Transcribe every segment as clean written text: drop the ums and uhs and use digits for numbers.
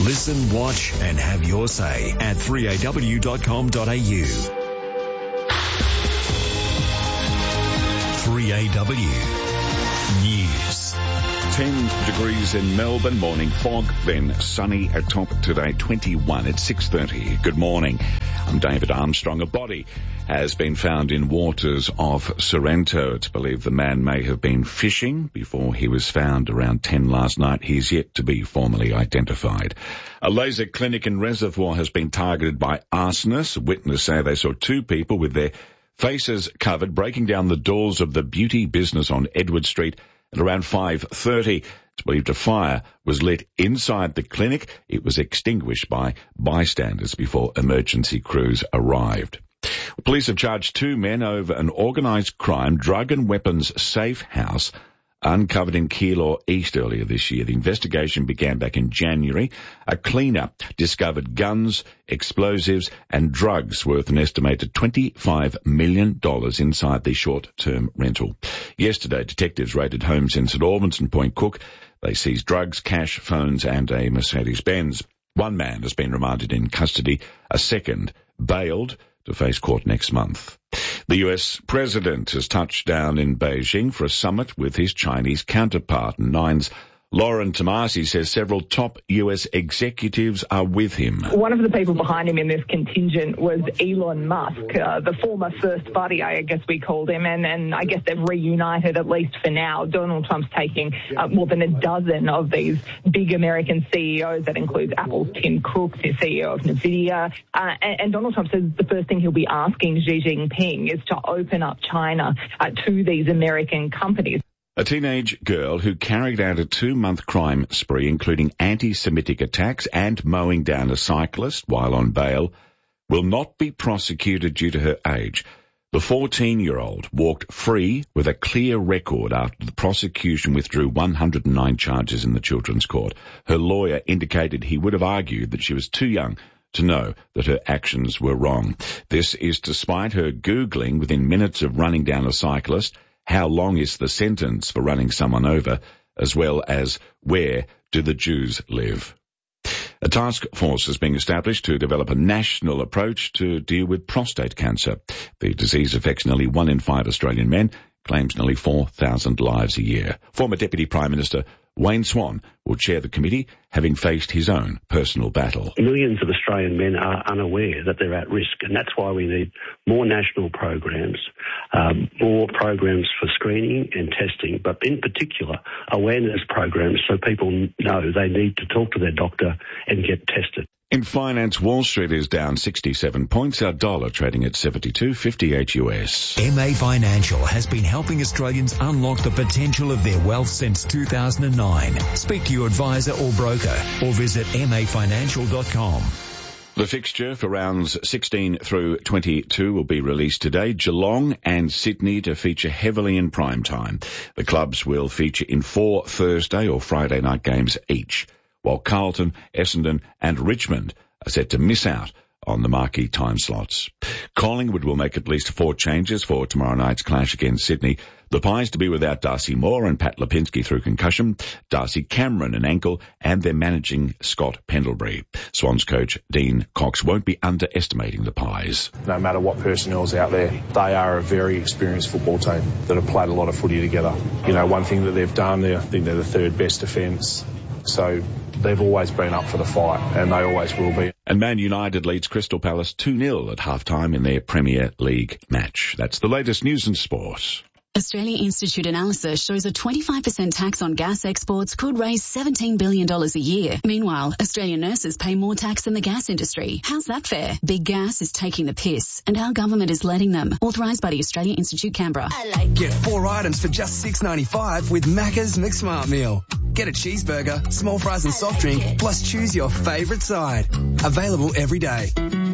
Listen, watch and have your say at 3aw.com.au. 3AW News. 10 degrees in Melbourne, morning fog, then sunny at top today, 21 at 6:30. Good morning. I'm David Armstrong. A body has been found in waters off Sorrento. It's believed the man may have been fishing before he was found around 10 last night. He's yet to be formally identified. A laser clinic in Reservoir has been targeted by arsonists. Witnesses say they saw two people with their faces covered breaking down the doors of the beauty business on Edward Street at around 5:30. It's believed a fire was lit inside the clinic. It was extinguished by bystanders before emergency crews arrived. Police have charged two men over an organised crime drug and weapons safe house uncovered in Keilor East earlier this year. The investigation began back in January. A cleanup discovered guns, explosives and drugs worth an estimated $25 million inside the short-term rental. Yesterday, detectives raided homes in St Albans and Point Cook. They seized drugs, cash, phones and a Mercedes-Benz. One man has been remanded in custody. A second bailed to face court next month. The US president has touched down in Beijing for a summit with his Chinese counterpart. Nine's Lauren Tomasi says several top US executives are with him. One of the people behind him in this contingent was Elon Musk, the former first buddy, I guess we called him, and I guess they've reunited, at least for now. Donald Trump's taking more than a dozen of these big American CEOs. That includes Apple's Tim Cook, the CEO of NVIDIA, and Donald Trump says the first thing he'll be asking Xi Jinping is to open up China to these American companies. A teenage girl who carried out a 2-month crime spree, including anti-Semitic attacks and mowing down a cyclist while on bail, will not be prosecuted due to her age. The 14-year-old walked free with a clear record after the prosecution withdrew 109 charges in the Children's Court. Her lawyer indicated he would have argued that she was too young to know that her actions were wrong. This is despite her Googling within minutes of running down a cyclist how long is the sentence for running someone over, as well as where do the Jews live. A task force is being established to develop a national approach to deal with prostate cancer. The disease affects nearly 1 in 5 Australian men, claims nearly 4,000 lives a year. Former Deputy Prime Minister Wayne Swan will chair the committee, having faced his own personal battle. Millions of Australian men are unaware that they're at risk, and that's why we need more national programs, more programs for screening and testing, but in particular awareness programs so people know they need to talk to their doctor and get tested. In finance, Wall Street is down 67 points. Our dollar trading at 72.58 US. MA Financial has been helping Australians unlock the potential of their wealth since 2009. Speak to your advisor or broker or visit mafinancial.com. The fixture for rounds 16 through 22 will be released today. Geelong and Sydney to feature heavily in prime time. The clubs will feature in 4 Thursday or Friday night games each, while Carlton, Essendon and Richmond are set to miss out on the marquee time slots. Collingwood will make at least 4 changes for tomorrow night's clash against Sydney. The Pies to be without Darcy Moore and Pat Lipinski through concussion, Darcy Cameron an ankle, and they're managing Scott Pendlebury. Swans coach Dean Cox won't be underestimating the Pies. No matter what personnel's out there, they are a very experienced football team that have played a lot of footy together. You know, one thing that they've done, I think they're the 3rd best defence. So they've always been up for the fight, and they always will be. And Man United leads Crystal Palace 2-0 at half-time in their Premier League match. That's the latest news and sport. Australia Institute analysis shows a 25% tax on gas exports could raise $17 billion a year. Meanwhile, Australian nurses pay more tax than the gas industry. How's that fair? Big Gas is taking the piss, and our government is letting them. Authorised by the Australia Institute, Canberra. Get 4 items for just $6.95 with Macca's McSmart Meal. Get a cheeseburger, small fries and soft drink, plus choose your favourite side. Available every day.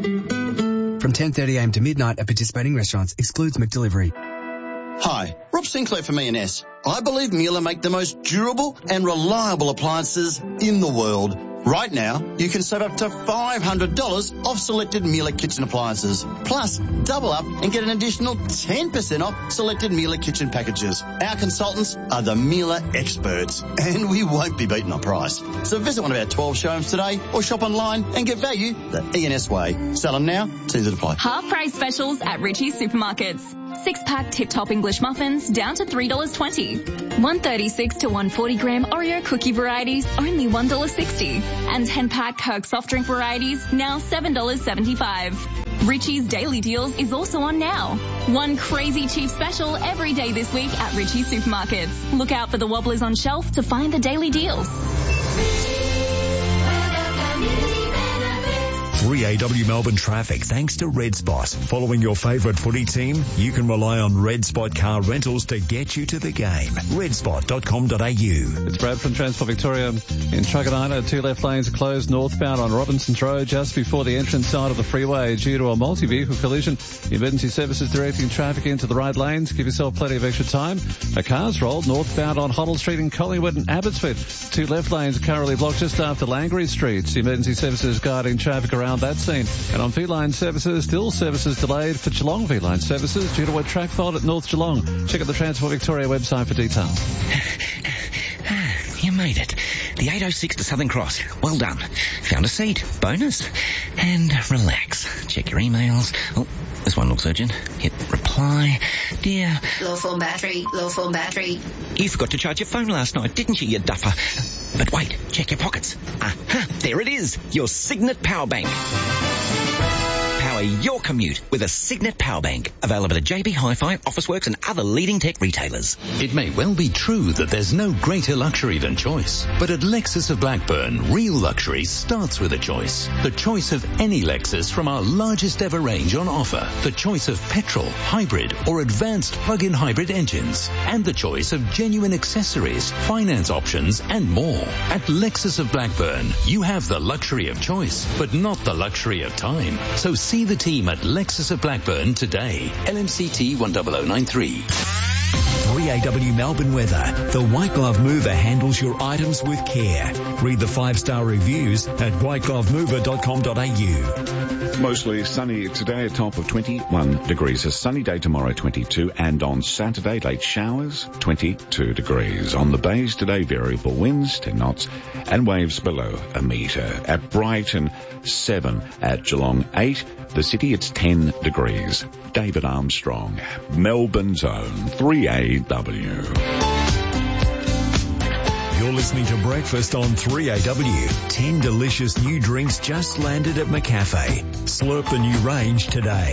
From 10:30am to midnight at participating restaurants. Excludes McDelivery. Hi, Rob Sinclair from E&S. I believe Miele make the most durable and reliable appliances in the world. Right now, you can save up to $500 off selected Miele kitchen appliances. Plus, double up and get an additional 10% off selected Miele kitchen packages. Our consultants are the Miele experts, and we won't be beaten on price. So visit one of our 12 showrooms today or shop online and get value the ENS way. Sell them now, T's apply. Half price specials at Ritchie's Supermarkets. 6-pack Tip-Top English muffins down to $3.20. 136 to 140 gram Oreo cookie varieties only $1.60. And 10-pack Kirk soft drink varieties now $7.75. Ritchie's Daily Deals is also on now. One crazy cheap special every day this week at Ritchie's Supermarkets. Look out for the wobblers on shelf to find the daily deals. 3AW Melbourne traffic thanks to Red Spot. Following your favourite footy team, you can rely on Red Spot car rentals to get you to the game. Redspot.com.au. It's Brad from Transport Victoria. In Truganina, 2 left lanes are closed northbound on Robinson's Road just before the entrance side of the freeway due to a multi-vehicle collision. Emergency services directing traffic into the right lanes. Give yourself plenty of extra time. A car's rolled northbound on Hoddle Street in Collingwood and Abbotsford. 2 left lanes are currently blocked just after Langry Street. Emergency services guiding traffic around that scene. And on V-Line services, still services delayed for Geelong V-Line services due to a track fault at North Geelong. Check out the Transport Victoria website for details. You made it. The 806 to Southern Cross. Well done. Found a seat. Bonus. And relax. Check your emails. Oh, this one looks urgent. Hit reply. Dear. Low phone battery. Low phone battery. You forgot to charge your phone last night, didn't you, you duffer? But wait, check your pockets. Aha, there it is. Your Signet Power Bank. Power your commute with a Signet Power Bank. Available at JB Hi-Fi, Officeworks and other leading tech retailers. It may well be true that there's no greater luxury than choice. But at Lexus of Blackburn, real luxury starts with a choice. The choice of any Lexus from our largest ever range on offer. The choice of petrol, hybrid or advanced plug-in hybrid engines. And the choice of genuine accessories, finance options and more. At Lexus of Blackburn, you have the luxury of choice, but not the luxury of time. So see the team at Lexus of Blackburn today. LMCT 10093. 3AW Melbourne weather. The White Glove Mover handles your items with care. Read the 5-star reviews at whiteglovemover.com.au. Mostly sunny today, a top of 21 degrees. A sunny day tomorrow, 22. And on Saturday, late showers, 22 degrees. On the bays today, variable winds, 10 knots, and waves below a metre. At Brighton, 7. At Geelong, 8. The city, it's 10 degrees. David Armstrong, Melbourne's own 3AW. You're listening to Breakfast on 3AW. 10 delicious new drinks just landed at McCafe. Slurp the new range today.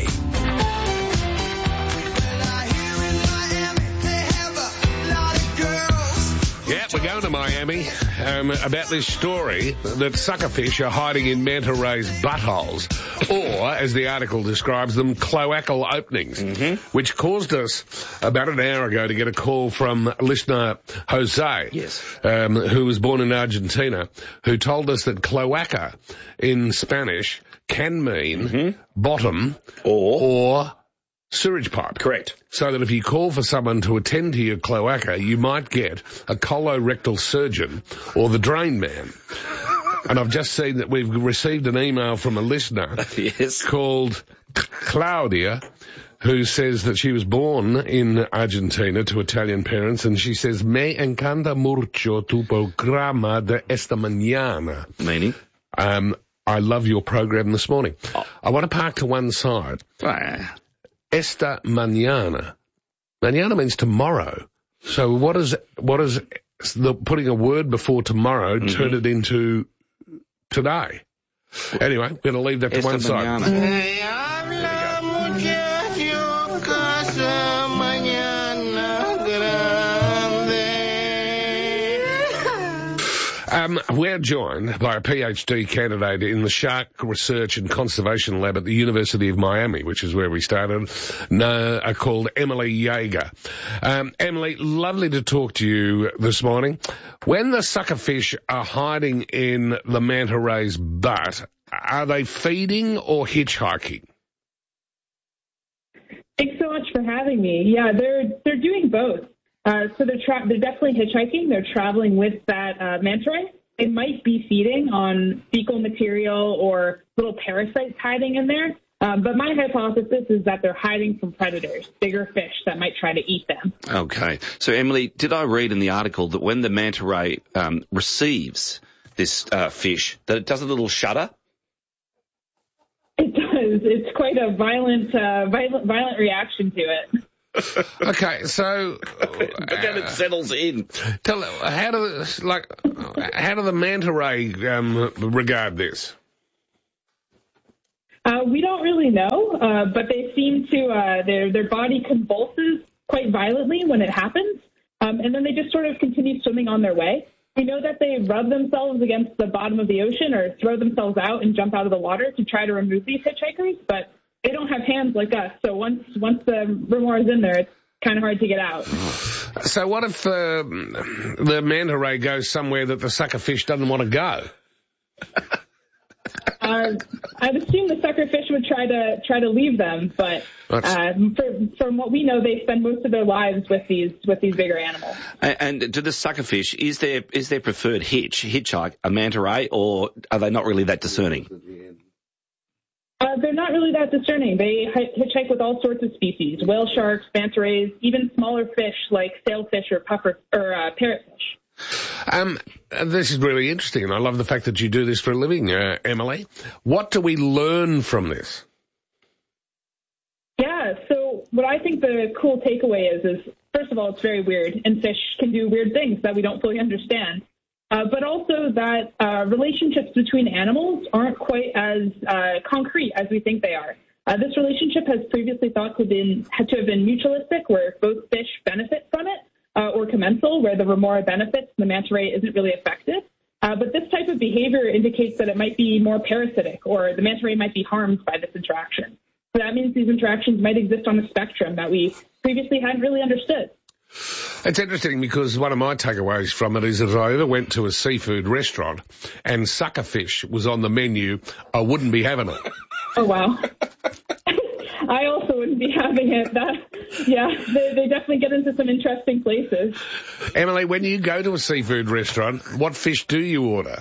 Yeah, we're going to Miami about this story that suckerfish are hiding in manta rays' buttholes, or, as the article describes them, cloacal openings, which caused us about an hour ago to get a call from listener Jose, who was born in Argentina, who told us that cloaca in Spanish can mean bottom or sewage pipe. Correct. So that if you call for someone to attend to your cloaca, you might get a colorectal surgeon or the drain man. And I've just seen that we've received an email from a listener called Claudia, who says that she was born in Argentina to Italian parents, and she says, Me encanta mucho tu programa de esta mañana. Meaning? I love your program this morning. I want to park to one side. Esta mañana. Mañana means tomorrow. So what is putting a word before tomorrow turn it into today? Anyway, I'm going to leave that to one side. We're joined by a PhD candidate in the Shark Research and Conservation Lab at the University of Miami, which is where we started, called Emily Yeager. Emily, lovely to talk to you this morning. When the suckerfish are hiding in the manta ray's butt, are they feeding or hitchhiking? Thanks so much for having me. Yeah, they're doing both. So they're definitely hitchhiking. They're traveling with that manta ray. they might be feeding on fecal material or little parasites hiding in there. But my hypothesis is that they're hiding from predators, bigger fish that might try to eat them. Okay. So, Emily, did I read in the article that when the manta ray receives this fish, that it does a little shudder? It does. It's quite a violent reaction to it. Okay, so but then it settles in. How do the manta ray regard this? We don't really know, but they seem to their body convulses quite violently when it happens, and then they just sort of continue swimming on their way. We know that they rub themselves against the bottom of the ocean or throw themselves out and jump out of the water to try to remove these hitchhikers, but they don't have hands like us, so once the remora is in there, it's kind of hard to get out. So what if the manta ray goes somewhere that the suckerfish doesn't want to go? I'd assume the suckerfish would try to leave them, but from what we know, they spend most of their lives with these bigger animals. And to the suckerfish, is their preferred hitchhike a manta ray, or are they not really that discerning? They're not really that discerning. They hitchhike with all sorts of species: whale sharks, manta rays, even smaller fish like sailfish or parrotfish. This is really interesting, and I love the fact that you do this for a living, Emily. What do we learn from this? Yeah, so what I think the cool takeaway is first of all, it's very weird, and fish can do weird things that we don't fully understand. But also that relationships between animals aren't quite as concrete as we think they are. This relationship has previously thought to have been mutualistic, where both fish benefit from it, or commensal, where the remora benefits and the manta ray isn't really affected. But this type of behavior indicates that it might be more parasitic, or the manta ray might be harmed by this interaction. So that means these interactions might exist on a spectrum that we previously hadn't really understood. It's interesting because one of my takeaways from it is that if I ever went to a seafood restaurant and suckerfish was on the menu, I wouldn't be having it. Oh, wow. I also wouldn't be having it. They definitely get into some interesting places. Emily, when you go to a seafood restaurant, what fish do you order?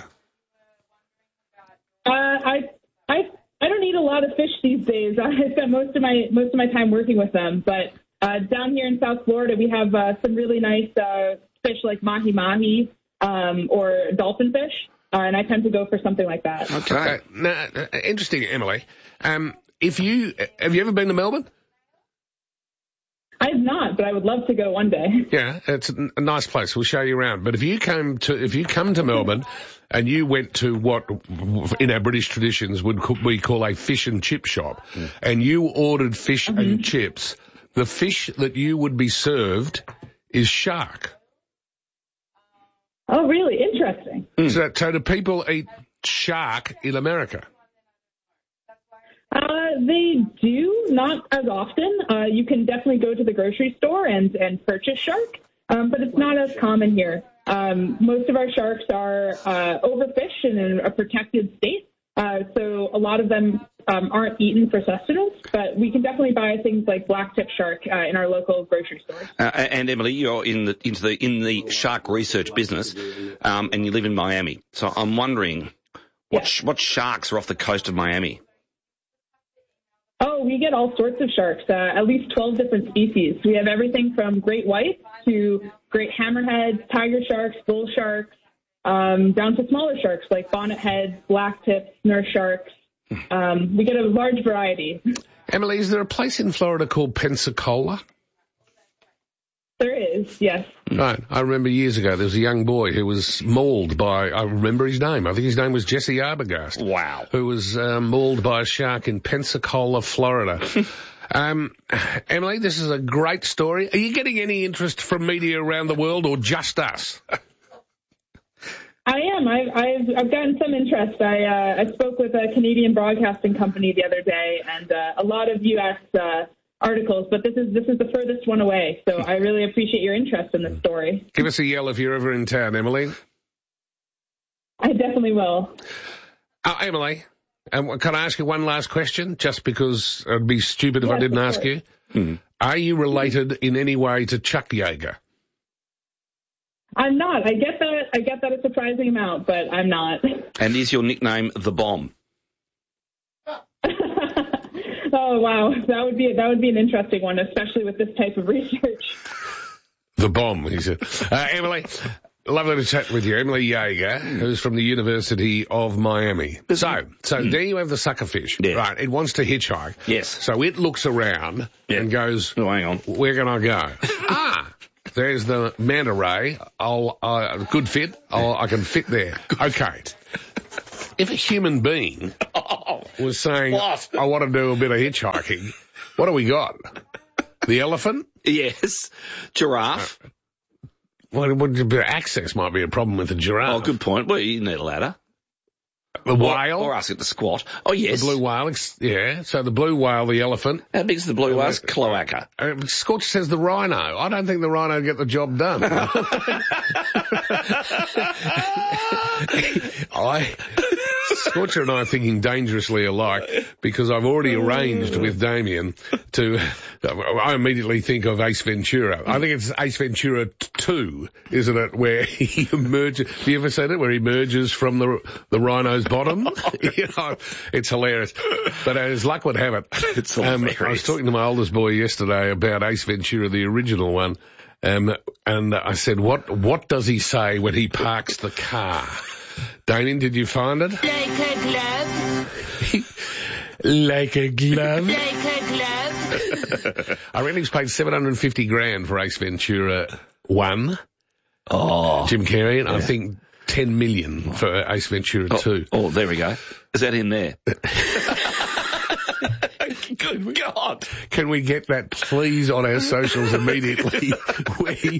I don't eat a lot of fish these days. I spend most of my time working with them, but down here in South Florida, we have some really nice fish like mahi-mahi or dolphin fish, and I tend to go for something like that. Okay. Now, interesting, Emily. Have you ever been to Melbourne? I have not, but I would love to go one day. Yeah, it's a nice place. We'll show you around. But if you come to Melbourne and you went to what in our British traditions we call a fish and chip shop, and you ordered fish and chips, the fish that you would be served is shark. Oh, really? Interesting. So do people eat shark in America? They do, not as often. You can definitely go to the grocery store and purchase shark, but it's not as common here. Most of our sharks are overfished and in a protected state, so a lot of them aren't eaten for sustenance, but we can definitely buy things like blacktip shark in our local grocery stores. And Emily, you're in the shark research business, and you live in Miami. So I'm wondering, what sharks are off the coast of Miami? Oh, we get all sorts of sharks, at least 12 different species. We have everything from great whites to great hammerheads, tiger sharks, bull sharks, down to smaller sharks like bonnetheads, blacktips, nurse sharks. We get a large variety. Emily, is there a place in Florida called Pensacola? There is, yes. Right. I remember years ago there was a young boy who was mauled by, I remember his name. I think his name was Jesse Arbogast. Wow. Who was mauled by a shark in Pensacola, Florida. Emily, this is a great story. Are you getting any interest from media around the world or just us? I am. I've gotten some interest. I spoke with a Canadian broadcasting company the other day, and a lot of U.S. Articles, but this is the furthest one away. So I really appreciate your interest in this story. Give us a yell if you're ever in town, Emily. I definitely will. Emily, can I ask you one last question? Just because it'd be stupid if I didn't ask you. Are you related in any way to Chuck Yeager? I'm not. I get get that a surprising amount, but I'm not. And is your nickname The Bomb? Oh, wow. That would be an interesting one, especially with this type of research. The Bomb, he said. Emily, lovely to chat with you. Emily Yeager, who's from the University of Miami. So there you have the suckerfish. Yeah. Right, it wants to hitchhike. Yes. So it looks around and goes, oh, hang on. Where can I go? There's the manta ray. Good fit. I can fit there. Okay. If a human being was saying, I want to do a bit of hitchhiking, what do we got? The elephant? Yes. Giraffe. Well, access might be a problem with the giraffe. Oh, good point. Well, you need a ladder. The whale? Or ask it to squat. Oh, yes. The blue whale, yeah. So the blue whale, the elephant. How big is the blue whale's cloaca? Scorch says the rhino. I don't think the rhino get the job done. Scorcher and I are thinking dangerously alike because I've already arranged with Damien I immediately think of Ace Ventura. I think it's Ace Ventura 2, isn't it, where he emerges. Have you ever seen it, where he emerges from the rhino's bottom? It's hilarious. But as luck would have it, it's hilarious. I was talking to my oldest boy yesterday about Ace Ventura, the original one, and I said, what does he say when he parks the car? Damien, did you find it? Like a glove. Like a glove? Like a glove. I reckon he's paid $750,000 for Ace Ventura 1. Oh. Jim Carrey, and I think $10 million for Ace Ventura 2. Oh, there we go. Is that in there? Good God. Can we get that, please, on our socials immediately, where he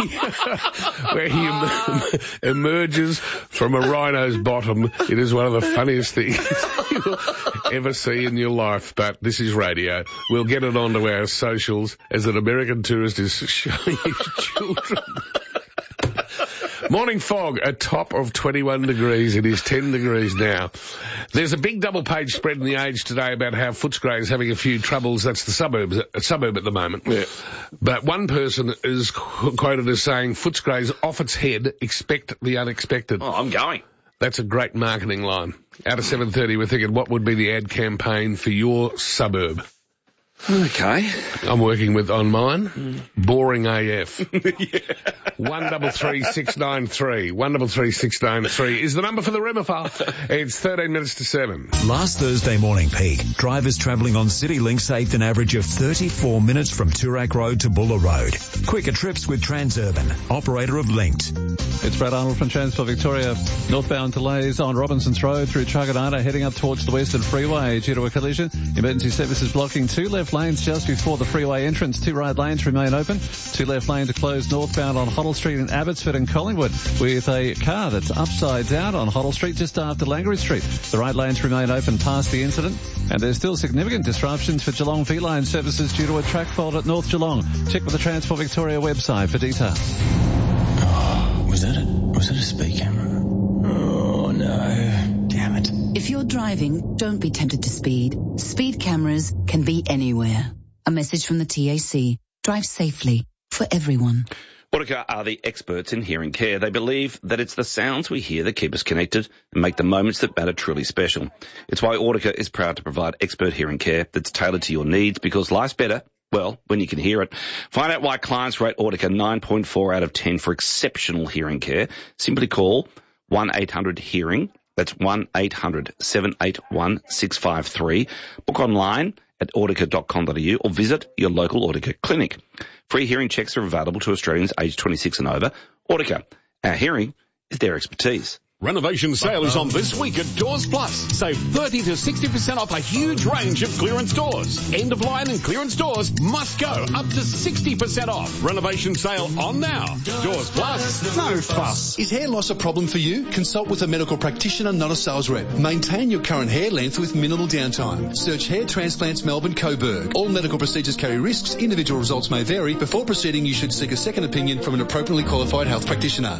emerges from a rhino's bottom. It is one of the funniest things you'll ever see in your life, but this is radio. We'll get it onto our socials as an American tourist is showing his children. Morning fog, a top of 21 degrees. It is 10 degrees now. There's a big double-page spread in The Age today about how Footscray is having a few troubles. That's the suburb at the moment. Yeah. But one person is quoted as saying, Footscray's off its head, expect the unexpected. Oh, I'm going. That's a great marketing line. Out of 7:30, we're thinking, what would be the ad campaign for your suburb? Okay. I'm working on mine. Boring AF. 133693. 133693 is the number for the Rimmerfall. It's 13 minutes to 7. Last Thursday morning peak, drivers travelling on CityLink saved an average of 34 minutes from Toorak Road to Buller Road. Quicker trips with Transurban, operator of Linked. It's Brad Arnold from Transport Victoria. Northbound delays on Robinsons Road through Truganina heading up towards the Western Freeway due to a collision. Emergency services blocking 2 left lanes just before the freeway entrance. 2 right lanes remain open. 2 left lanes are closed northbound on Hoddle Street in Abbotsford and Collingwood with a car that's upside down on Hoddle Street just after Langley Street. The right lanes remain open past the incident, and there's still significant disruptions for Geelong V-Line services due to a track fault at North Geelong. Check with the Transport Victoria website for details. Oh, was that a speed camera? Oh no. Damn it. If you're driving, don't be tempted to speed. Speed cameras can be anywhere. A message from the TAC. Drive safely for everyone. Audica are the experts in hearing care. They believe that it's the sounds we hear that keep us connected and make the moments that matter truly special. It's why Audica is proud to provide expert hearing care that's tailored to your needs, because life's better, well, when you can hear it. Find out why clients rate Audica 9.4 out of 10 for exceptional hearing care. Simply call 1-800-HEARING. That's 1-800-781-653. Book online at audica.com.au or visit your local Audica clinic. Free hearing checks are available to Australians aged 26 and over. Audica, our hearing is their expertise. Renovation sale is on this week at Doors Plus. Save 30 to 60% off a huge range of clearance doors. End of line and clearance doors must go up to 60% off. Renovation sale on now. Doors Plus. No fuss. Is hair loss a problem for you? Consult with a medical practitioner, not a sales rep. Maintain your current hair length with minimal downtime. Search Hair Transplants Melbourne Coburg. All medical procedures carry risks. Individual results may vary. Before proceeding, you should seek a second opinion from an appropriately qualified health practitioner.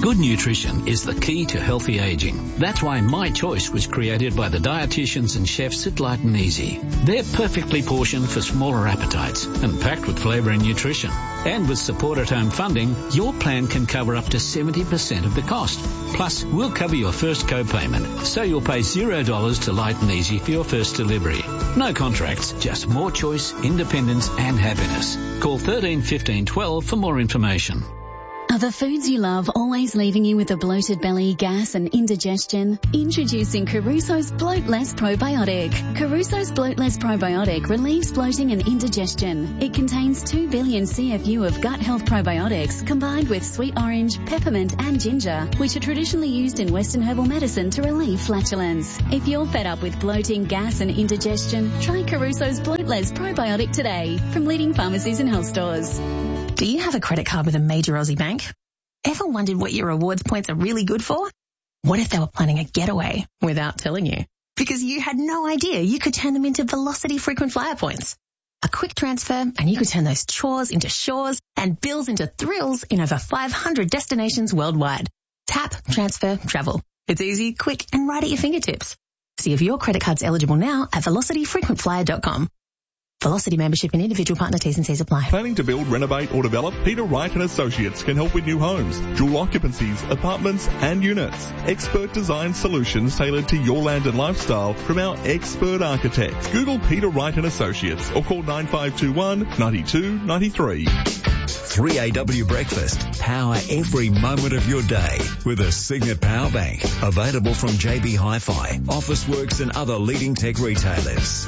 Good nutrition is the key to healthy aging. That's why My Choice was created by the dietitians and chefs at Light and Easy. They're perfectly portioned for smaller appetites and packed with flavour and nutrition. And with support at home funding, your plan can cover up to 70% of the cost. Plus, we'll cover your first co-payment, so you'll pay $0 to Light and Easy for your first delivery. No contracts, just more choice, independence and happiness. Call 13 15 12 for more information. Are the foods you love always leaving you with a bloated belly, gas and indigestion? Introducing Caruso's Bloat Less Probiotic. Caruso's Bloat Less Probiotic relieves bloating and indigestion. It contains 2 billion CFU of gut health probiotics combined with sweet orange, peppermint and ginger, which are traditionally used in Western herbal medicine to relieve flatulence. If you're fed up with bloating, gas and indigestion, try Caruso's Bloat Less Probiotic today from leading pharmacies and health stores. Do you have a credit card with a major Aussie bank? Ever wondered what your rewards points are really good for? What if they were planning a getaway without telling you? Because you had no idea you could turn them into Velocity frequent flyer points. A quick transfer and you could turn those chores into shores and bills into thrills in over 500 destinations worldwide. Tap, transfer, travel. It's easy, quick and right at your fingertips. See if your credit card's eligible now at velocityfrequentflyer.com. Velocity membership and individual partner T's and C's apply. Planning to build, renovate or develop? Peter Wright and Associates can help with new homes, dual occupancies, apartments and units. Expert design solutions tailored to your land and lifestyle from our expert architects. Google Peter Wright and Associates or call 9521 92 93. 3AW Breakfast. Power every moment of your day with a Signet Power Bank. Available from JB Hi-Fi, Officeworks and other leading tech retailers.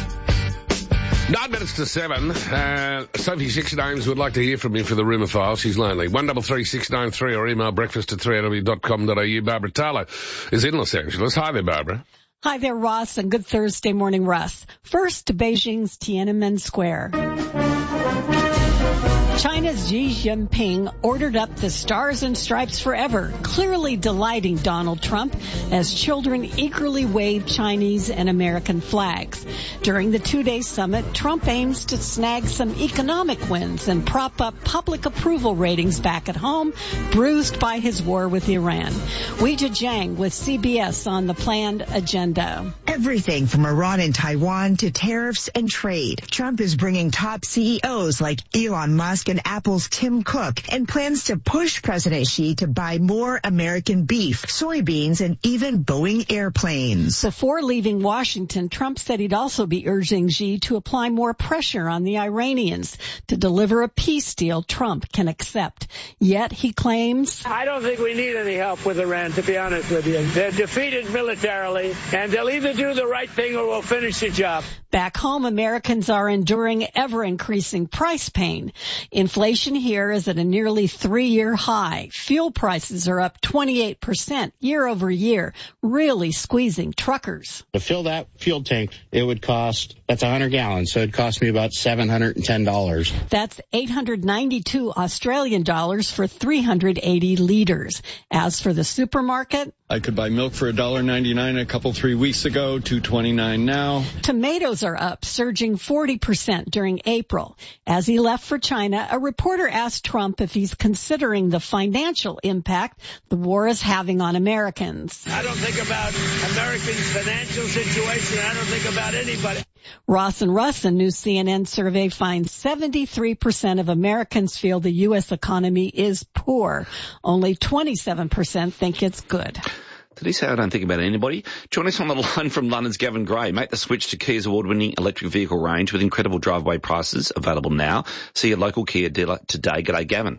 9 minutes to 7. Sophie Six Names would like to hear from you for the rumour file. She's lonely. 133693 or email breakfast@3aw.com.au. Barbara Tarlow is in Los Angeles. Hi there, Barbara. Hi there, Ross, and good Thursday morning, Russ. First to Beijing's Tiananmen Square. China's Xi Jinping ordered up the Stars and Stripes forever, clearly delighting Donald Trump as children eagerly wave Chinese and American flags. During the two-day summit, Trump aims to snag some economic wins and prop up public approval ratings back at home, bruised by his war with Iran. Weijia Jiang with CBS on the planned agenda. Everything from Iran and Taiwan to tariffs and trade. Trump is bringing top CEOs like Elon Musk and Apple's Tim Cook and plans to push President Xi to buy more American beef, soybeans, and even Boeing airplanes. Before leaving Washington, Trump said he'd also be urging Xi to apply more pressure on the Iranians to deliver a peace deal Trump can accept. Yet he claims, I don't think we need any help with Iran, to be honest with you. They're defeated militarily, and they'll either do the right thing or we'll finish the job. Back home, Americans are enduring ever-increasing price pain. Inflation here is at a nearly 3-year high. Fuel prices are up 28% year over year, really squeezing truckers. To fill that fuel tank, it would cost, that's 100 gallons, so it'd cost me about $710. That's 892 Australian dollars for 380 liters. As for the supermarket, I could buy milk for $1.99 3 weeks ago, $2.29 now. Tomatoes are up, surging 40% during April. As he left for China, a reporter asked Trump if he's considering the financial impact the war is having on Americans. I don't think about Americans' financial situation. I don't think about anybody. Ross and Russ, a new CNN survey finds 73% of Americans feel the U.S. economy is poor. Only 27% think it's good. Did he say I don't think about anybody? Join us on the line from London's Gavin Gray. Make the switch to Kia's award-winning electric vehicle range with incredible driveway prices available now. See your local Kia dealer today. G'day, Gavin.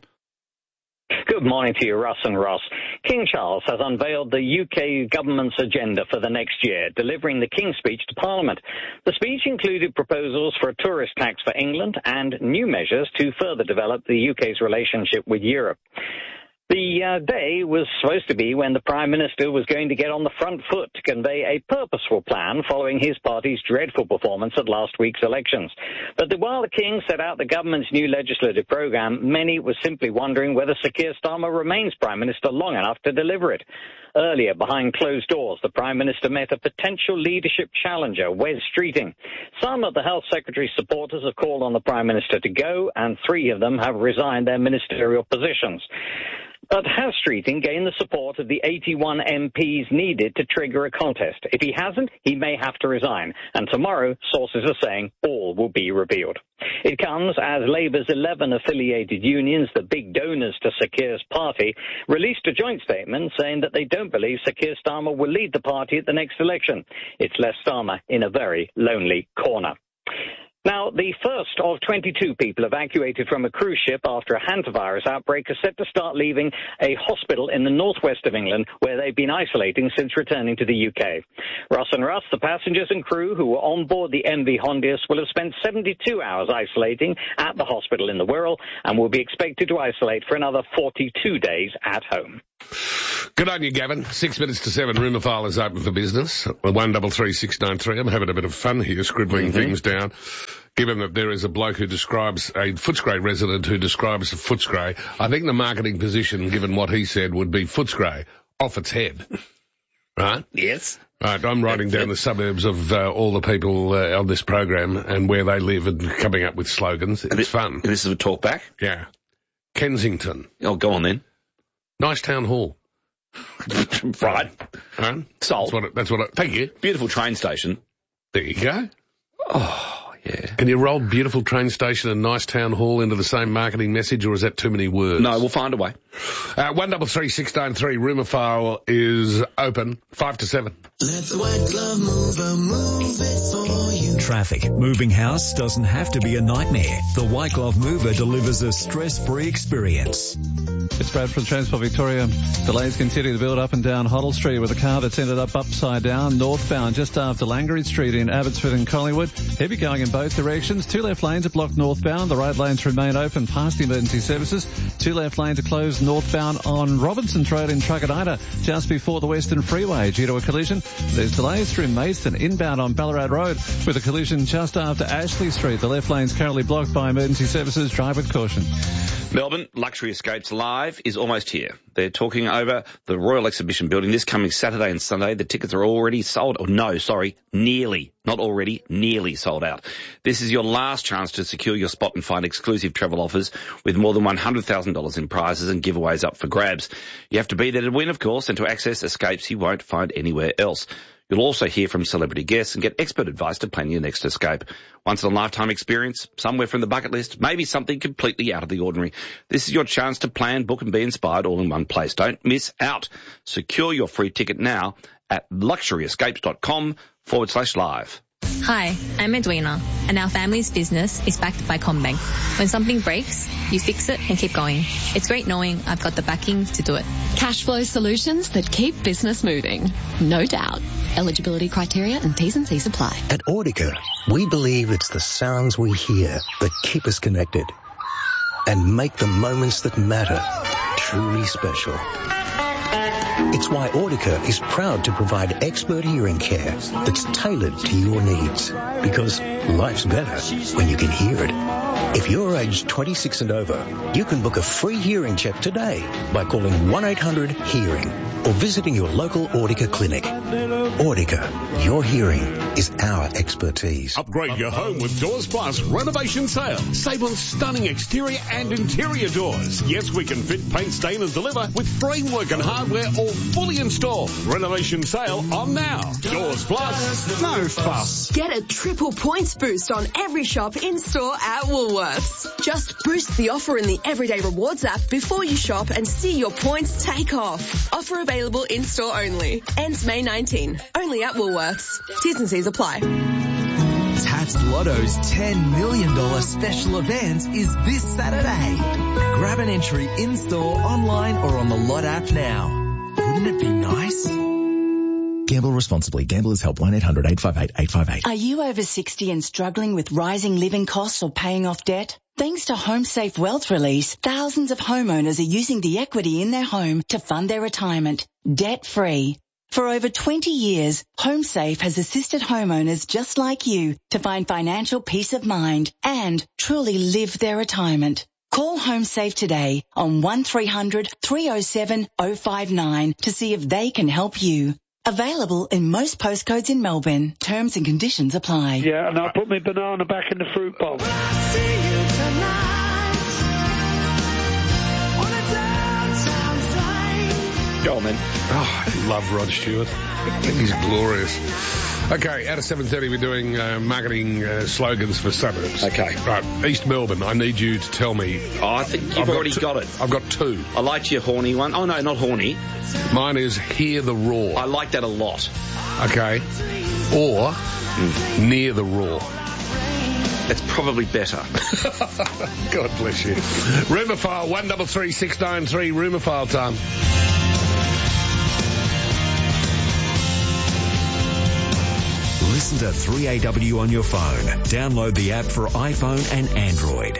Good morning to you, Russ and Ross. King Charles has unveiled the UK government's agenda for the next year, delivering the King's Speech to Parliament. The speech included proposals for a tourist tax for England and new measures to further develop the UK's relationship with Europe. The day was supposed to be when the Prime Minister was going to get on the front foot to convey a purposeful plan following his party's dreadful performance at last week's elections. But while the King set out the government's new legislative programme, many were simply wondering whether Sir Keir Starmer remains Prime Minister long enough to deliver it. Earlier, behind closed doors, the Prime Minister met a potential leadership challenger, Wes Streeting. Some of the Health Secretary's supporters have called on the Prime Minister to go, and 3 of them have resigned their ministerial positions. But has Streeting gained the support of the 81 MPs needed to trigger a contest? If he hasn't, he may have to resign. And tomorrow, sources are saying all will be revealed. It comes as Labour's 11 affiliated unions, the big donors to Sir Keir's party, released a joint statement saying that they don't believe Sir Keir Starmer will lead the party at the next election. It's left Starmer in a very lonely corner. Now, the first of 22 people evacuated from a cruise ship after a hantavirus outbreak are set to start leaving a hospital in the northwest of England, where they've been isolating since returning to the UK. Russ and Russ, the passengers and crew who were on board the MV Hondius, will have spent 72 hours isolating at the hospital in the Wirral and will be expected to isolate for another 42 days at home. Good on you, Gavin. 6 minutes to 7. Rumour file is open for business. 133693. I'm having a bit of fun here, scribbling things down. Given that there is a bloke who describes, a Footscray resident who describes Footscray, I think the marketing position, given what he said, would be Footscray off its head. Right? Yes. Right, I'm writing down the suburbs of all the people on this program and where they live and coming up with slogans. It's fun. And this is a talk back? Yeah. Kensington. Oh, go on then. Nice town hall. Right. Sold. That's what thank you. Beautiful train station. There you go. Oh, yeah. Can you roll beautiful train station and nice town hall into the same marketing message, or is that too many words? No, we'll find a way. 133693. Rumour file is open. 5 to 7. Let the white glove mover move it for you. Traffic. Moving house doesn't have to be a nightmare. The White Glove Mover delivers a stress-free experience. It's Brad from Transport Victoria. Delays continue to build up and down Hoddle Street with a car that's ended up upside down northbound just after Langery Street in Abbotsford and Collingwood. Heavy going in both directions. 2 left lanes are blocked northbound. The right lanes remain open past emergency services. 2 left lanes are closed northbound on Robinson's Road in Truganina just before the Western Freeway due to a collision. There's delays through Maidstone inbound on Ballarat Road with a collision just after Ashley Street. The left lane's currently blocked by emergency services. Drive with caution. Melbourne Luxury Escapes Live is almost here. They're talking over the Royal Exhibition Building this coming Saturday and Sunday. The tickets are already sold. Oh, no, sorry, nearly. Not already, nearly sold out. This is your last chance to secure your spot and find exclusive travel offers with more than $100,000 in prizes and giveaways up for grabs. You have to be there to win, of course, and to access escapes you won't find anywhere else. You'll also hear from celebrity guests and get expert advice to plan your next escape. Once-in-a-lifetime experience, somewhere from the bucket list, maybe something completely out of the ordinary. This is your chance to plan, book and be inspired all in one place. Don't miss out. Secure your free ticket now at luxuryescapes.com/live. Hi, I'm Edwina, and our family's business is backed by CommBank. When something breaks, you fix it and keep going. It's great knowing I've got the backing to do it. Cash flow solutions that keep business moving. No doubt. Eligibility criteria and T's and C's apply. At Audica, we believe it's the sounds we hear that keep us connected and make the moments that matter truly special. It's why Audica is proud to provide expert hearing care that's tailored to your needs. Because life's better when you can hear it. If you're aged 26 and over, you can book a free hearing check today by calling 1-800-HEARING or visiting your local Audica clinic. Audica, your hearing is our expertise. Upgrade your home with Doors Plus renovation sale. Save on stunning exterior and interior doors. Yes, we can fit, paint, stain and deliver with framework and hardware all fully installed. Renovation sale on now. Doors Plus, no fuss. Get a triple points boost on every shop in-store at Woolworths. Just boost the offer in the Everyday Rewards app before you shop and see your points take off. Offer available in-store only. Ends May 19. Only at Woolworths. T's and C's apply. Tats Lotto's $10 million special event is this Saturday. Grab an entry in-store, online or on the Lot app now. Wouldn't it be nice? Gamble responsibly. Gamblers Help 1-800-858-858. Are you over 60 and struggling with rising living costs or paying off debt? Thanks to HomeSafe Wealth Release, thousands of homeowners are using the equity in their home to fund their retirement, debt-free. For over 20 years, HomeSafe has assisted homeowners just like you to find financial peace of mind and truly live their retirement. Call HomeSafe today on 1300-307-059 to see if they can help you. Available in most postcodes in Melbourne. Terms and conditions apply. Yeah, and I'll put my banana back in the fruit bowl. Go on, then. Oh, I love Rod Stewart. He's glorious. Okay, out of 7:30, we're doing marketing slogans for suburbs. Okay. Right, East Melbourne, I need you to tell me. Oh, I think you've already got it. I've got two. I liked your horny one. Oh, no, not horny. Mine is Hear the Roar. I like that a lot. Okay. Or Near the Roar. That's probably better. God bless you. Rumour file 133693. Rumour file time. Listen to 3AW on your phone. Download the app for iPhone and Android.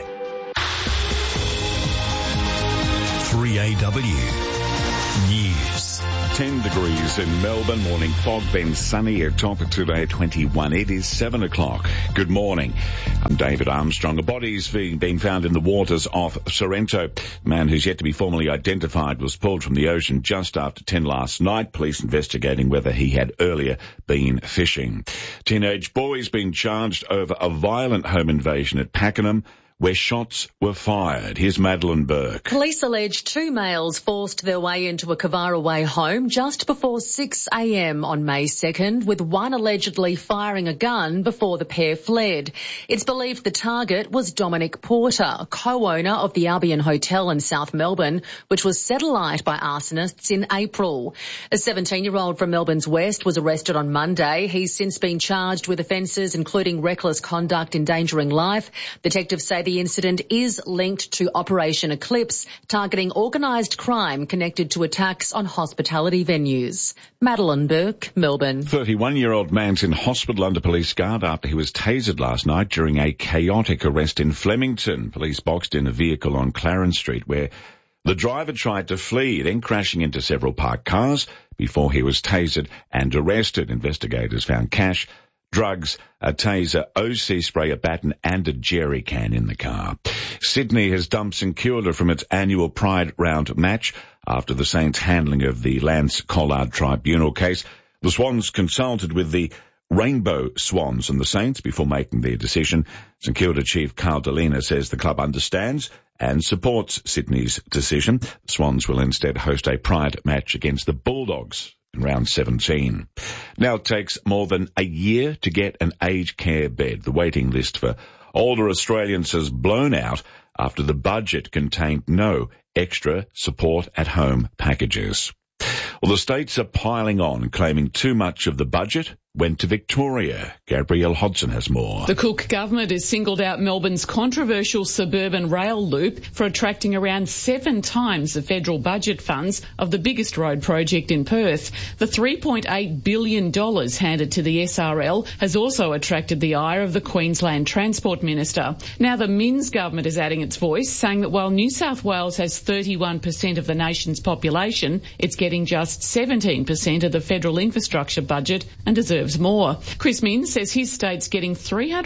3AW News. 10 degrees in Melbourne, morning fog, then sunny, a top of today 21. It is 7 o'clock. Good morning. I'm David Armstrong. A body's being found in the waters off Sorrento. A man who's yet to be formally identified was pulled from the ocean just after 10 last night. Police investigating whether he had earlier been fishing. Teenage boys being charged over a violent home invasion at Pakenham, where shots were fired. Here's Madeline Burke. Police allege two males forced their way into a Kavara Way home just before 6 a.m. on May 2nd, with one allegedly firing a gun before the pair fled. It's believed the target was Dominic Porter, co-owner of the Albion Hotel in South Melbourne, which was set alight by arsonists in April. A 17-year-old from Melbourne's West was arrested on Monday. He's since been charged with offences including reckless conduct, endangering life. Detectives say the incident is linked to Operation Eclipse, targeting organised crime connected to attacks on hospitality venues. Madeline Burke, Melbourne. 31-year-old man's in hospital under police guard after he was tasered last night during a chaotic arrest in Flemington. Police boxed in a vehicle on Clarence Street where the driver tried to flee, then crashing into several parked cars before he was tasered and arrested. Investigators found cash, drugs, a taser, OC spray, a baton and a jerry can in the car. Sydney has dumped St Kilda from its annual Pride Round match after the Saints' handling of the Lance Collard Tribunal case. The Swans consulted with the Rainbow Swans and the Saints before making their decision. St Kilda chief Carl Delina says the club understands and supports Sydney's decision. The Swans will instead host a Pride match against the Bulldogs in round 17. Now it takes more than a year to get an aged care bed. The waiting list for older Australians has blown out after the budget contained no extra support at home packages. Well, the states are piling on, claiming too much of the budget went to Victoria. Gabrielle Hodson has more. The Cook government has singled out Melbourne's controversial suburban rail loop for attracting around 7 times the federal budget funds of the biggest road project in Perth. The $3.8 billion handed to the SRL has also attracted the ire of the Queensland Transport Minister. Now the Minns government is adding its voice, saying that while New South Wales has 31% of the nation's population, it's getting just 17% of the federal infrastructure budget and deserves more. Chris Minns says his state's getting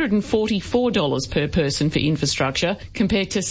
$344 per person for infrastructure compared to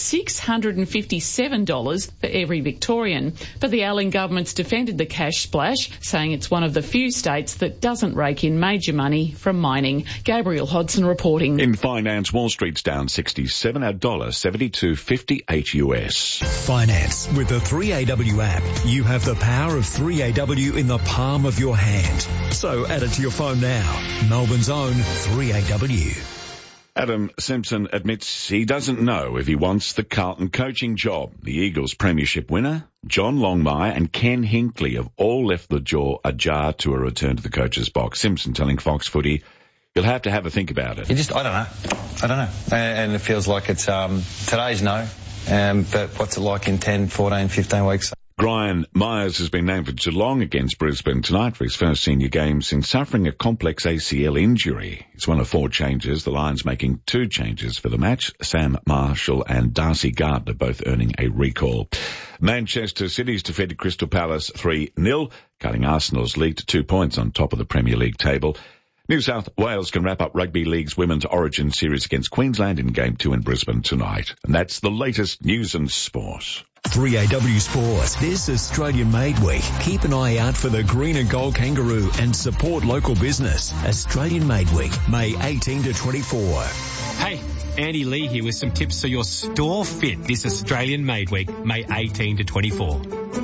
$657 for every Victorian. But the Allen government's defended the cash splash, saying it's one of the few states that doesn't rake in major money from mining. Gabrielle Hodson reporting. In finance, Wall Street's down 67, our dollar 72.58 US. Finance with the 3AW app. You have the power of 3AW in the palm of your hand. So add it to your phone now. Melbourne's own 3AW. Adam Simpson admits he doesn't know if he wants the Carlton coaching job. The Eagles premiership winner, John Longmire and Ken Hinkley have all left the jaw ajar to a return to the coach's box. Simpson telling Fox Footy he'll have to have a think about it. I don't know. And it feels like it's today's no, but what's it like in 10, 14, 15 weeks? Brian Myers has been named for Geelong against Brisbane tonight for his first senior game since suffering a complex ACL injury. It's one of 4 changes. The Lions making 2 changes for the match. Sam Marshall and Darcy Gardner both earning a recall. Manchester City's defeated Crystal Palace 3-0, cutting Arsenal's lead to 2 points on top of the Premier League table. New South Wales can wrap up Rugby League's Women's Origin Series against Queensland in Game 2 in Brisbane tonight. And that's the latest news and sport. 3AW Sports. This Australian Made Week. Keep an eye out for the green and gold kangaroo and support local business. Australian Made Week, May 18 to 24. Hey, Andy Lee here with some tips for your store fit this Australian Made Week, May 18 to 24.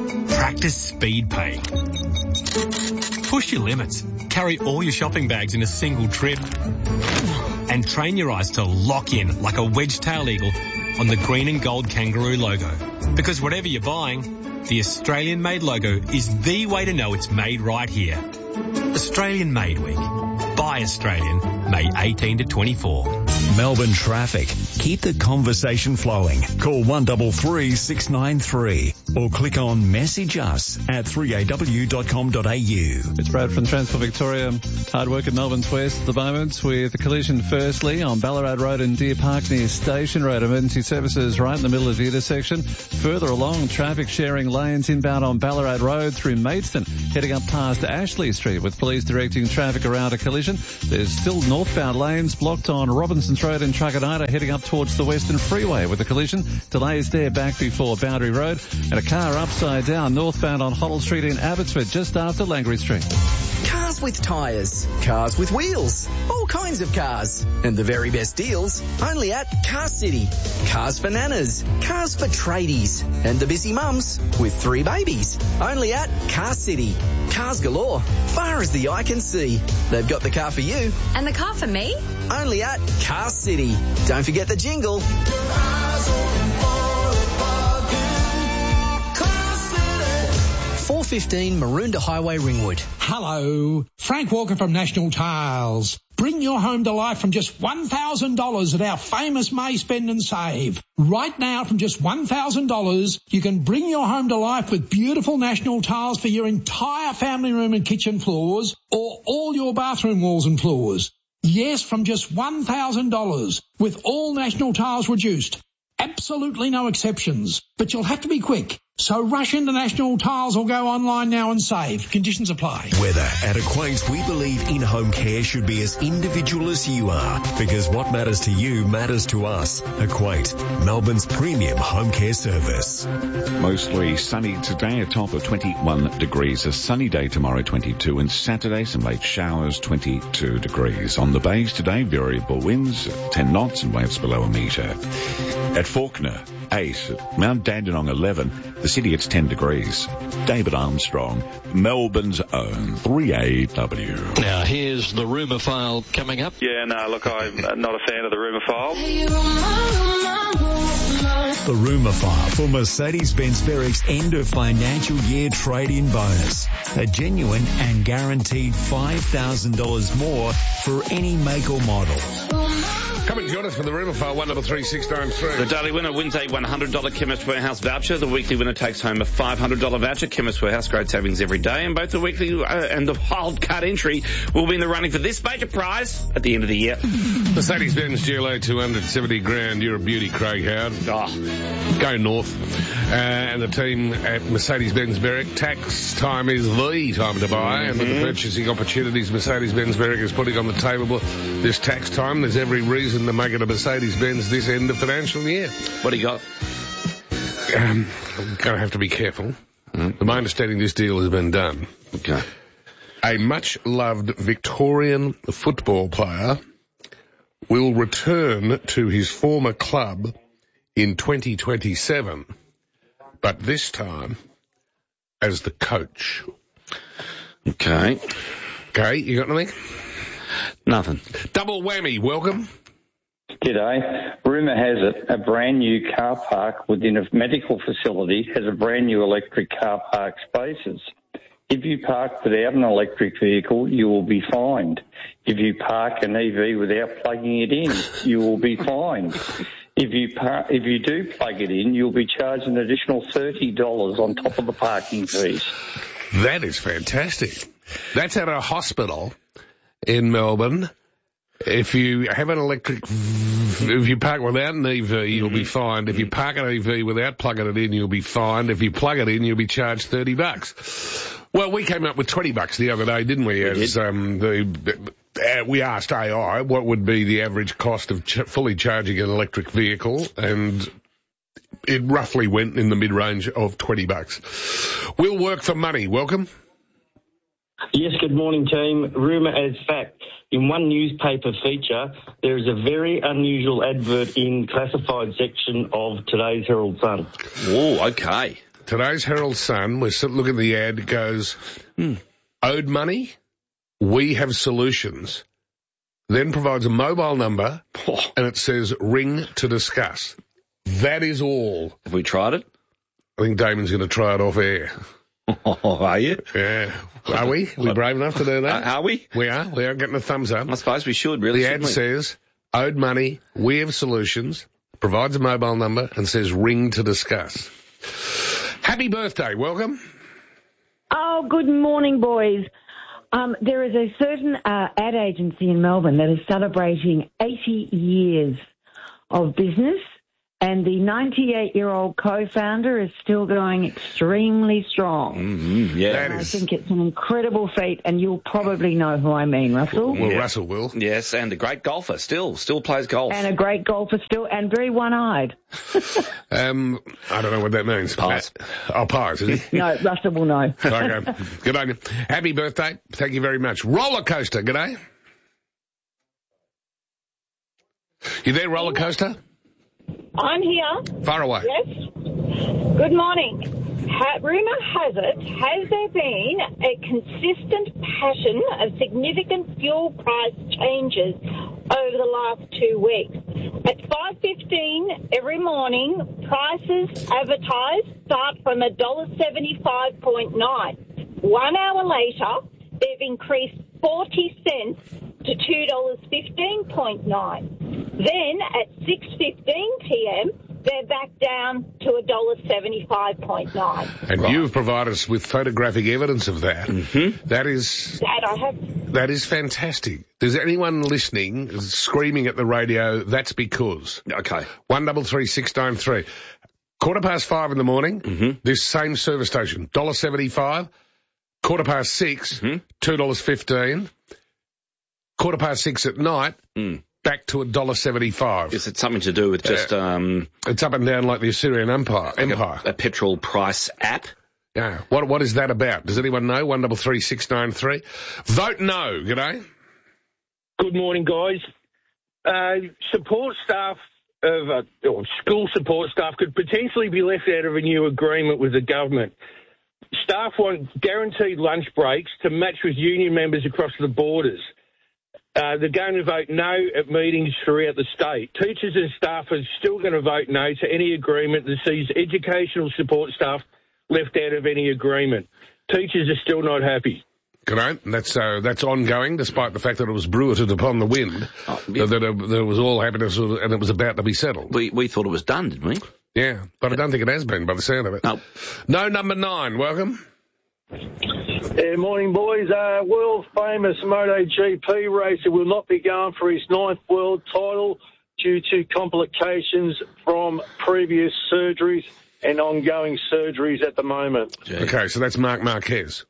Practice speed pay. Push your limits. Carry all your shopping bags in a single trip. And train your eyes to lock in like a wedge-tailed eagle on the green and gold kangaroo logo. Because whatever you're buying, the Australian-made logo is the way to know it's made right here. Australian Made Week. Buy Australian, May 18 to 24. Melbourne traffic. Keep the conversation flowing. Call 133 693 or click on message us at 3aw.com.au. It's Brad from Transport Victoria. Hard work at Melbourne's West at the moment with a collision firstly on Ballarat Road and Deer Park near Station Road. Emergency services right in the middle of the intersection. Further along, traffic sharing lanes inbound on Ballarat Road through Maidstone, heading up past Ashley Street with police directing traffic around a collision. There's still northbound lanes blocked on Robinson's Road in Truganina, heading up towards the Western Freeway with a collision. Delays there back before Boundary Road, and a car upside down northbound on Hoddle Street in Abbotsford just after Langry Street. Cars with tyres, cars with wheels, all kinds of cars. And the very best deals only at Car City. Cars for nanas, cars for tradies, and the busy mums with 3 babies. Only at Car City. Cars galore, far as the eye can see. They've got the car for you. And the car for me? Only at Car City. Don't forget the jingle. 415 Maroondah Highway, Ringwood. Hello, Frank Walker from National Tiles. Bring your home to life from just $1,000 at our famous May Spend and Save. Right now, from just $1,000, you can bring your home to life with beautiful National Tiles for your entire family room and kitchen floors, or all your bathroom walls and floors. Yes, from just $1,000, with all National Tiles reduced. Absolutely no exceptions, but you'll have to be quick. So rush into National Tiles or go online now and save. Conditions apply. Weather. At Equate, we believe in-home care should be as individual as you are, because what matters to you matters to us. Equate, Melbourne's premium home care service. Mostly sunny today, a top of 21 degrees. A sunny day tomorrow, 22, and Saturday some late showers, 22 degrees. On the bays today, variable winds, 10 knots and waves below a metre. At Fawkner, 8. At Mount Dandenong, 11. The city, it's 10 degrees. David Armstrong, Melbourne's own 3AW. Now, here's the rumour file coming up. Yeah, no, look, I'm not a fan of the rumour file. The rumour file for Mercedes-Benz Beric's end of financial year trade-in bonus. A genuine and guaranteed $5,000 more for any make or model. Come and join us for the rumour file, 133693. The daily winner wins a $100 Chemist Warehouse voucher. The weekly winner takes home a $500 voucher. Chemist Warehouse, great savings every day. And both the weekly and the wildcard entry will be in the running for this major prize at the end of the year. Mercedes-Benz GLA 270 grand. You're a beauty, Craig Howard. Oh, go north. And the team at Mercedes-Benz Berwick, tax time is the time to buy. And with the purchasing opportunities Mercedes-Benz Berwick is putting on the table this tax time, there's every reason to make it a Mercedes-Benz this end of financial year. What do you got? I'm going to have to be careful. To my understanding, this deal has been done. Okay. A much-loved Victorian football player will return to his former club in 2027, but this time as the coach. Okay. Okay, you got anything? Nothing. Double whammy, welcome. G'day. Rumour has it a brand new car park within a medical facility has a brand new electric car park spaces. If you park without an electric vehicle, you will be fined. If you park an EV without plugging it in, you will be fined. If you do plug it in, you'll be charged an additional $30 on top of the parking fees. That is fantastic. That's at a hospital in Melbourne. If you have an if you park without an EV, you'll be fined. If you park an EV without plugging it in, you'll be fined. If you plug it in, you'll be charged $30. Well, we came up with $20 the other day, didn't we? We asked AI what would be the average cost of fully charging an electric vehicle, and it roughly went in the mid-range of $20. We'll work for money. Welcome. Yes, good morning, team. Rumour as fact. In one newspaper feature, there is a very unusual advert in classified section of today's Herald Sun. Oh, okay. Today's Herald Sun, we're looking at the ad, it goes, owed money, we have solutions. Then provides a mobile number, and it says ring to discuss. That is all. Have we tried it? I think Damon's going to try it off air. Oh, are you? Yeah. Are we? Are we brave enough to do that? Are we? We are. We are getting a thumbs up. I suppose we should, really. The ad says, owed money, we have solutions, provides a mobile number, and says ring to discuss. Happy birthday. Welcome. Oh, good morning, boys. There is a certain ad agency in Melbourne that is celebrating 80 years of business, and the 98-year-old co-founder is still going extremely strong. Mm-hmm, yeah. I think it's an incredible feat, and you'll probably know who I mean, Russell. Well, Russell will. Yes, and a great golfer, still plays golf. And a great golfer still, and very one-eyed. I don't know what that means. Pies. Pies, is it? No, Russell will know. Okay. Good on you. Happy birthday. Thank you very much. Roller coaster, g'day. You there, roller coaster? I'm here. Far away. Yes. Good morning. Rumour has it, has there been a consistent pattern of significant fuel price changes over the last 2 weeks? At 5:15 every morning, prices advertised start from $1.75.9. 1 hour later, they've increased 40 cents to $2.15.9. Then at 6:15 p.m., they're back down to $1.75.9. And you've provided us with photographic evidence of that. Mm-hmm. That is... That I have. That is fantastic. There's anyone listening screaming at the radio, that's because... Okay. 133693. 5:15 in the morning, this same service station, $1.75. 6:15, $2.15. 6:15 at night, back to $1.75. Is it something to do with just... it's up and down like the Assyrian Empire. A petrol price app? Yeah. What is that about? Does anyone know? 133693. Vote no. G'day. Good morning, guys. Support staff of or school support staff could potentially be left out of a new agreement with the government. Staff want guaranteed lunch breaks to match with union members across the borders. They're going to vote no at meetings throughout the state. Teachers and staff are still going to vote no to any agreement that sees educational support staff left out of any agreement. Teachers are still not happy. Good night. That's ongoing, despite the fact that it was bruited upon the wind, that it was all happiness and it was about to be settled. We thought it was done, didn't we? Yeah, but I don't think it has been by the sound of it. No, number 9. Welcome. Yeah, morning, boys. World famous MotoGP racer will not be going for his 9th world title due to complications from previous surgeries and ongoing surgeries at the moment. Okay, so that's Marc Marquez.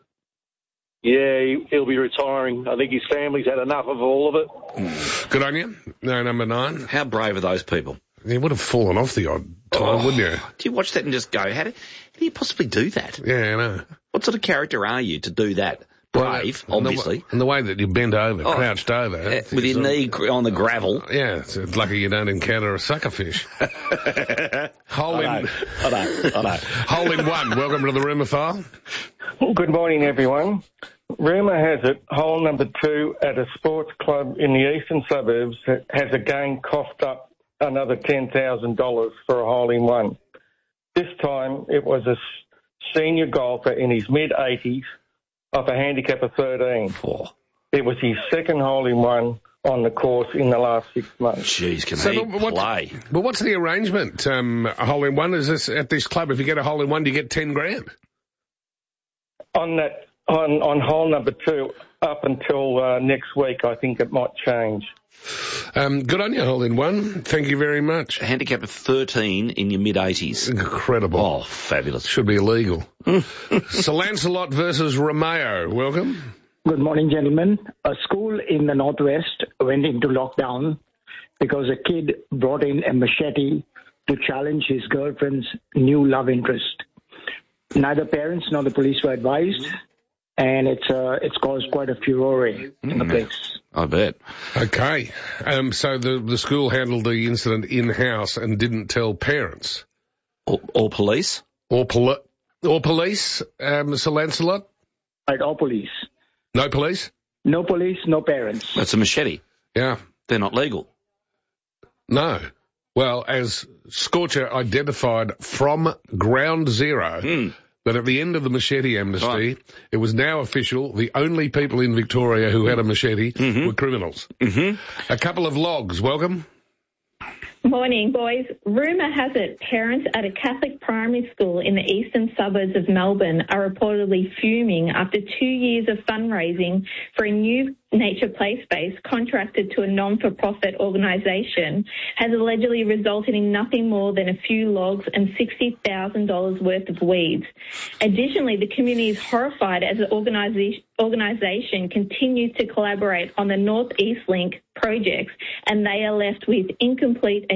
Yeah, he'll be retiring. I think his family's had enough of all of it. Good on you. No, number 9. How brave are those people? He would have fallen off the odd time, wouldn't you? Do you watch that and just go, how do you possibly do that? Yeah, I know. What sort of character are you to do that? Brave, obviously. And the way that you bent over, crouched over. With your knee on the gravel. Yeah, it's lucky you don't encounter a suckerfish. Hole in one. Welcome to the Rumour File. Good morning, everyone. Rumour has it, hole number 2 at a sports club in the eastern suburbs has again coughed up another $10,000 for a hole-in-one. This time it was a senior golfer in his mid-80s off a handicap of 13. It was his second hole-in-one on the course in the last 6 months. Jeez, can he play? Well, what's the arrangement? A hole-in-one, is this at this club, if you get a hole-in-one, do you get 10 grand? On hole number 2, up until next week, I think it might change. Good on you, hole-in-one. Thank you very much. A handicap of 13 in your mid-80s. Incredible. Oh, fabulous. Should be illegal. Sir Lancelot versus Romeo. Welcome. Good morning, gentlemen. A school in the Northwest went into lockdown because a kid brought in a machete to challenge his girlfriend's new love interest. Neither parents nor the police were advised, and it's caused quite a furore in the place. I bet. Okay. So the school handled the incident in-house and didn't tell parents? Or police? Or police, Sir Lancelot? Right, or police. No police? No police, no parents. That's a machete. Yeah. They're not legal. No. Well, as Scorcher identified from ground zero, that at the end of the machete amnesty, it was now official, the only people in Victoria who had a machete were criminals. A couple of logs. Welcome. Morning, boys. Rumour has it parents at a Catholic primary school in the eastern suburbs of Melbourne are reportedly fuming after 2 years of fundraising for a new nature play space contracted to a non-for-profit organisation has allegedly resulted in nothing more than a few logs and $60,000 worth of weeds. Additionally, the community is horrified as the organisation continues to collaborate on the North East Link projects, and they are left with incomplete